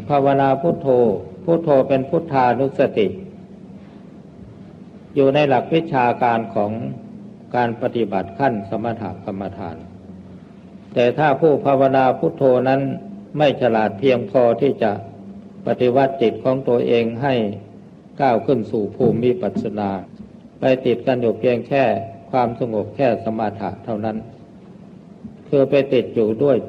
ภาวนาพุทโธพุทโธเป็นพุทธานุสติอยู่ในหลักวิชาการของการปฏิบัติขั้นสมถกรรมฐานแต่ถ้าผู้ภาวนาพุทโธนั้นไม่ฉลาดเพียงพอที่จะปฏิวัติจิตของตัวเองให้ก้าวขึ้นสู่ภูมิวิปัสสนาไปติดกันอยู่เพียงแค่ความสงบแค่สมถะเท่านั้นคือไปติดอยู่ด้วย